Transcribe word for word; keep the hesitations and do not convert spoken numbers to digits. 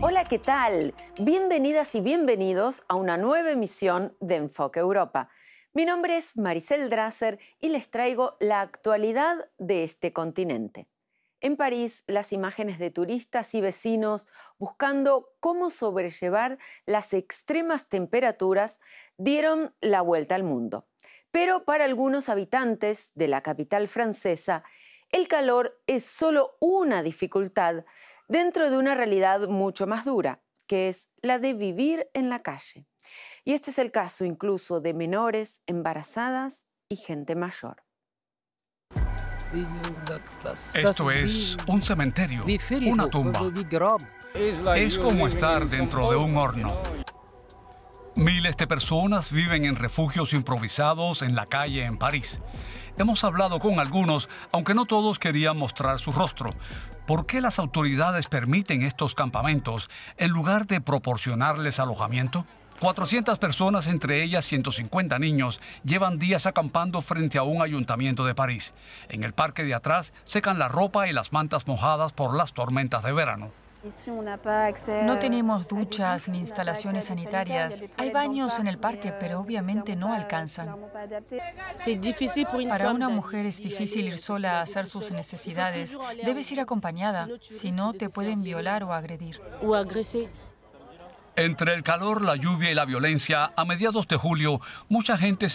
Hola, ¿qué tal? Bienvenidas y bienvenidos a una nueva emisión de Enfoque Europa. Mi nombre es Maricel Drasser y les traigo la actualidad de este continente. En París, las imágenes de turistas y vecinos buscando cómo sobrellevar las extremas temperaturas dieron la vuelta al mundo. Pero para algunos habitantes de la capital francesa, el calor es solo una dificultad dentro de una realidad mucho más dura, que es la de vivir en la calle. Y este es el caso incluso de menores, embarazadas y gente mayor. Esto es un cementerio, una tumba. Es como estar dentro de un horno. Miles de personas viven en refugios improvisados en la calle en París. Hemos hablado con algunos, aunque no todos querían mostrar su rostro. ¿Por qué las autoridades permiten estos campamentos en lugar de proporcionarles alojamiento? cuatrocientas personas, entre ellas ciento cincuenta niños, llevan días acampando frente a un ayuntamiento de París. En el parque de atrás secan la ropa y las mantas mojadas por las tormentas de verano. No tenemos duchas ni instalaciones sanitarias. Hay baños en el parque, pero obviamente no alcanzan. Para una mujer es difícil ir sola a hacer sus necesidades. Debes ir acompañada, si no te pueden violar o agredir. Entre el calor, la lluvia y la violencia, a mediados de julio, mucha gente